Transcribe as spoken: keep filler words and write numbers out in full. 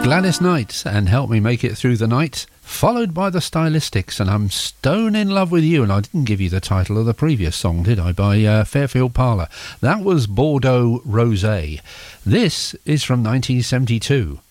Gladys Knight and Help Me Make It Through the Night, followed by the Stylistics and I'm Stone in Love with You. And I didn't give you the title of the previous song, did I, by uh, Fairfield Parlour. That was Bordeaux Rosé. This is from nineteen seventy-two.